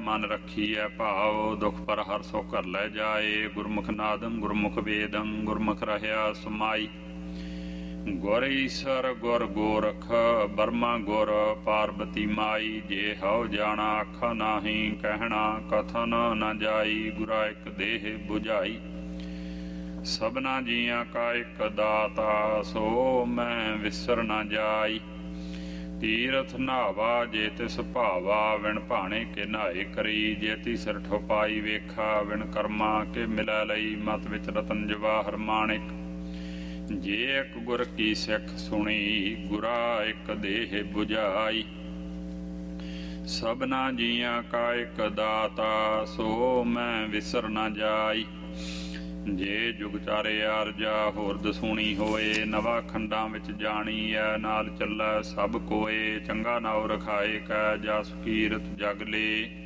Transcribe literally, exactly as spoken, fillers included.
ਮਨ ਰੱਖੀਐ ਭਾਵ। ਦੁਖ ਪਰ ਹਰ ਸੋ ਘਰ ਲੈ ਜਾਏ। ਗੁਰਮੁਖ ਨਾਦੰ ਗੁਰਮੁਖ ਵੇਦੰ ਗੁਰਮੁਖ ਰਹਿਆ ਸਮਾਈ। ਗੁਰ ਈਸਰ ਗੁਰ ਗੋਰਖ ਬਰਮਾ ਗੁਰ ਪਾਰਬਤੀ ਮਾਈ। ਜੇ ਹਉ ਜਾਣਾ ਆਖਾ ਨਾਹੀ ਕਹਿਣਾ ਕਥਨ ਨ ਜਾਈ। ਗੁਰਾ ਇਕ ਦੇਹ 부ਝਾਈ ਸਭਨਾ ਜੀਆਂ ਕਾ ਇਕ ਦਾਤਾ। ਸੋ ਮੈਂ ਵਿਸਰ ਨ ਜਾਈ। ਤੀਰਥ ਨਾਵਾ ਜੇ ਤਿਸ ਭਾਵਾ। ਵਿਣ ਭਾਣੇ ਕੇ ਨਹਾਏ ਕਰੀ। ਜੇ ਤੀ ਸਿਰ ਠੋਪਾਈ ਵੇਖਾ। ਵਿਣ ਕਰਮਾ ਕੇ ਮਿਲੈ ਲਈ। ਮਤ ਵਿੱਚ ਰਤਨ ਜਵਾਹਰ ਮਾਣਿਕ। ਜੇ ਇੱਕ ਗੁਰ ਕੀ ਸਿੱਖ ਸੁਣੀ। ਗੁਰਾ ਇੱਕ ਦੇਹ 부ਝਾਈ ਸਭਨਾ ਜੀਆਂ ਕਾ ਇੱਕ ਦਾਤਾ। ਸੋ ਮੈਂ ਵਿਸਰ ਨ ਜਾਈ। ਜੇ ਜੁਗ ਚਾਰੇ ਆਰਜਾ ਹੋਰ ਦਸੂਣੀ ਹੋਏ। ਨਵਾ ਖੰਡਾਂ ਵਿੱਚ ਜਾਣੀ ਐ ਨਾਲ ਚੱਲੈ ਸਭ ਕੋਏ। ਚੰਗਾ ਨਾਉ ਰਖਾਏ ਕੈ ਜਾ ਸੁਕੀਰਤ ਜਗ ਲੇ।